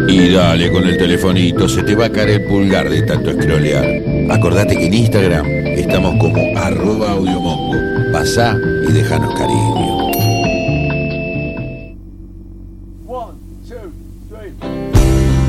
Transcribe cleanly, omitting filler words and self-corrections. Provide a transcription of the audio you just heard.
Y dale con el telefonito, se te va a caer el pulgar de tanto scrollear. Acordate que en Instagram estamos como @audiomongo. Pasá y déjanos cariño.